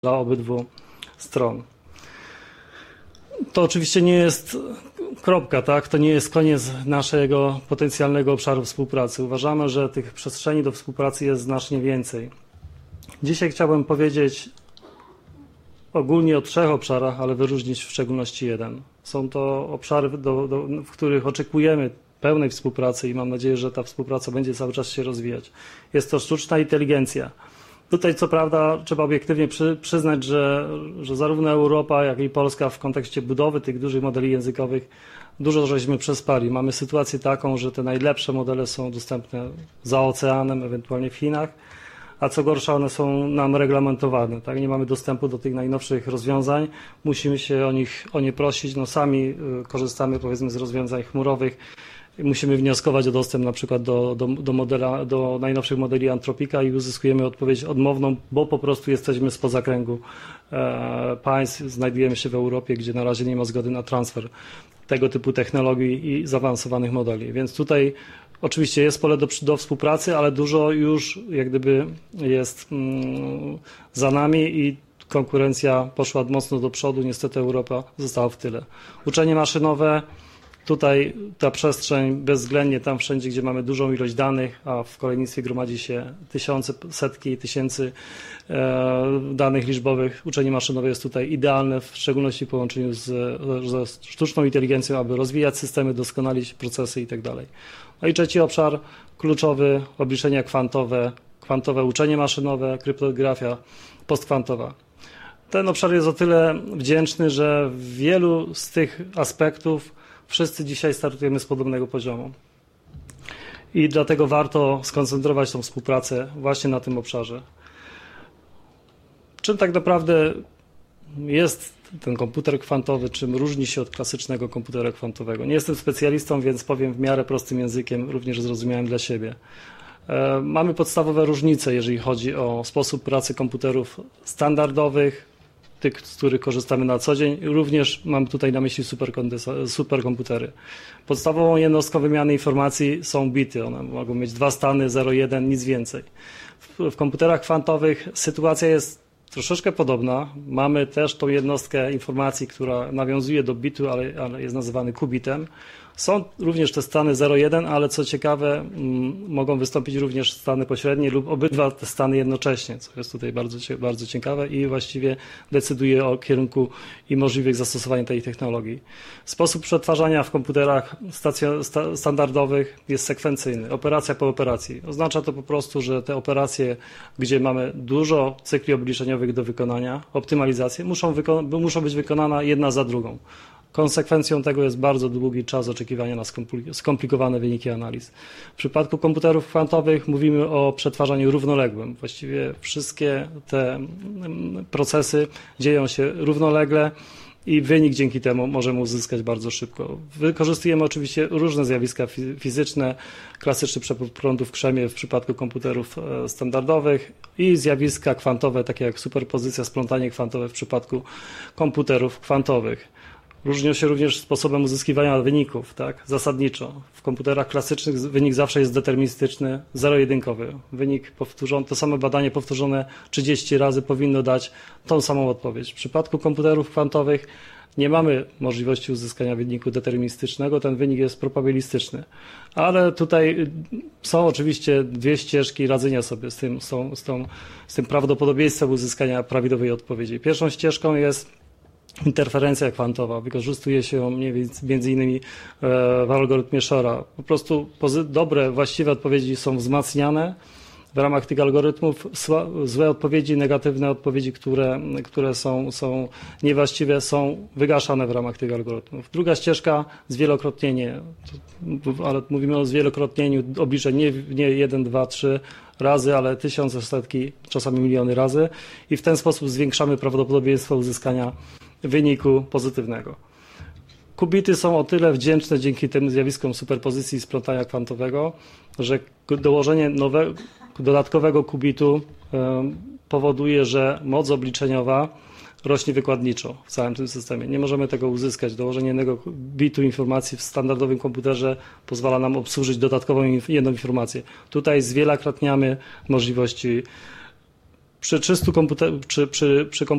dla obydwu stron. To oczywiście nie jest kropka, tak? To nie jest koniec naszego potencjalnego obszaru współpracy. Uważamy, że tych przestrzeni do współpracy jest znacznie więcej. Dzisiaj chciałbym powiedzieć ogólnie o 3 obszarach, ale wyróżnić w szczególności jeden. Są to obszary, w których oczekujemy pełnej współpracy i mam nadzieję, że ta współpraca będzie cały czas się rozwijać. Jest to sztuczna inteligencja. Tutaj co prawda trzeba obiektywnie przyznać, że zarówno Europa, jak i Polska w kontekście budowy tych dużych modeli językowych dużo żeśmy przespali. Mamy sytuację taką, że te najlepsze modele są dostępne za oceanem, ewentualnie w Chinach, a co gorsza one są nam reglamentowane. Tak? Nie mamy dostępu do tych najnowszych rozwiązań, musimy się o nie prosić, no sami korzystamy powiedzmy z rozwiązań chmurowych. Musimy wnioskować o dostęp na przykład do najnowszych modeli Anthropica i uzyskujemy odpowiedź odmowną, bo po prostu jesteśmy spoza kręgu państw. Znajdujemy się w Europie, gdzie na razie nie ma zgody na transfer tego typu technologii i zaawansowanych modeli. Więc tutaj oczywiście jest pole do współpracy, ale dużo już jak gdyby jest za nami i konkurencja poszła mocno do przodu. Niestety Europa została w tyle. Uczenie maszynowe. Tutaj ta przestrzeń bezwzględnie tam wszędzie, gdzie mamy dużą ilość danych, a w kolejnictwie gromadzi się tysiące, setki tysięcy danych liczbowych, uczenie maszynowe jest tutaj idealne, w szczególności w połączeniu ze sztuczną inteligencją, aby rozwijać systemy, doskonalić procesy itd. No i trzeci obszar kluczowy, obliczenia kwantowe, kwantowe uczenie maszynowe, kryptografia postkwantowa. Ten obszar jest o tyle wdzięczny, że w wielu z tych aspektów wszyscy dzisiaj startujemy z podobnego poziomu i dlatego warto skoncentrować tą współpracę właśnie na tym obszarze. Czym tak naprawdę jest ten komputer kwantowy, czym różni się od klasycznego komputera kwantowego? Nie jestem specjalistą, więc powiem w miarę prostym językiem, również zrozumiałym dla siebie. Mamy podstawowe różnice, jeżeli chodzi o sposób pracy komputerów standardowych, tych, z których korzystamy na co dzień. Również mam tutaj na myśli superkomputery. Podstawową jednostką wymiany informacji są bity. One mogą mieć 2 stany, 0, 1, nic więcej. W komputerach kwantowych sytuacja jest troszeczkę podobna. Mamy też tą jednostkę informacji, która nawiązuje do bitu, ale jest nazywany kubitem. Są również te stany 0,1, ale co ciekawe, mogą wystąpić również stany pośrednie lub obydwa te stany jednocześnie, co jest tutaj bardzo ciekawe i właściwie decyduje o kierunku i możliwych zastosowań tej technologii. Sposób przetwarzania w komputerach standardowych jest sekwencyjny, operacja po operacji. Oznacza to po prostu, że te operacje, gdzie mamy dużo cykli obliczeniowych do wykonania, optymalizacje, muszą być wykonane jedna za drugą. Konsekwencją tego jest bardzo długi czas oczekiwania na skomplikowane wyniki analiz. W przypadku komputerów kwantowych mówimy o przetwarzaniu równoległym. Właściwie wszystkie te procesy dzieją się równolegle i wynik dzięki temu możemy uzyskać bardzo szybko. Wykorzystujemy oczywiście różne zjawiska fizyczne, klasyczny przepływ prądu w krzemie w przypadku komputerów standardowych i zjawiska kwantowe, takie jak superpozycja, splątanie kwantowe w przypadku komputerów kwantowych. Różnią się również sposobem uzyskiwania wyników, tak? Zasadniczo. W komputerach klasycznych wynik zawsze jest deterministyczny, zero-jedynkowy. Wynik powtórzony, to samo badanie powtórzone 30 razy powinno dać tą samą odpowiedź. W przypadku komputerów kwantowych nie mamy możliwości uzyskania wyniku deterministycznego, ten wynik jest probabilistyczny. Ale tutaj są oczywiście 2 ścieżki radzenia sobie z tym prawdopodobieństwem uzyskania prawidłowej odpowiedzi. Pierwszą ścieżką jest interferencja kwantowa. Wykorzystuje się ją między innymi w algorytmie Shora. Po prostu dobre, właściwe odpowiedzi są wzmacniane w ramach tych algorytmów. Złe odpowiedzi, negatywne odpowiedzi, które są niewłaściwe, są wygaszane w ramach tych algorytmów. Druga ścieżka, zwielokrotnienie, ale mówimy o zwielokrotnieniu obliczeń nie 1, 2, 3 razy, ale tysiące, setki, czasami miliony razy i w ten sposób zwiększamy prawdopodobieństwo uzyskania wyniku pozytywnego. Kubity są o tyle wdzięczne dzięki tym zjawiskom superpozycji i splątania kwantowego, że dołożenie dodatkowego kubitu powoduje, że moc obliczeniowa rośnie wykładniczo w całym tym systemie. Nie możemy tego uzyskać. Dołożenie jednego bitu informacji w standardowym komputerze pozwala nam obsłużyć dodatkową jedną informację. Tutaj zwielokrotniamy możliwości przy 300 komputerach, przy